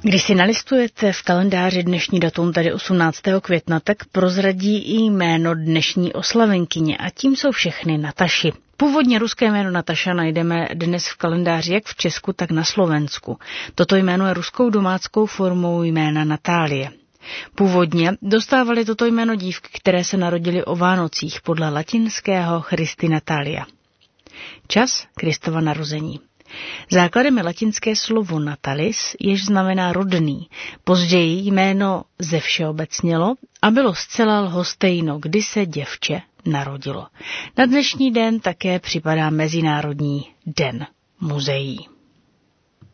Když si nalistujete v kalendáři dnešní datum, tedy 18. května, tak prozradí i jméno dnešní oslavenkyně a tím jsou všechny Nataši. Původně ruské jméno Nataša najdeme dnes v kalendáři jak v Česku, tak na Slovensku. Toto jméno je ruskou domáckou formou jména Natálie. Původně dostávali toto jméno dívky, které se narodily o Vánocích podle latinského Christi Natalia. Čas Kristova narození. Základem je latinské slovo natalis, jež znamená rodný. Později jméno zevšeobecnělo a bylo zcela lhostejno, kdy se děvče narodilo. Na dnešní den také připadá Mezinárodní den muzeí.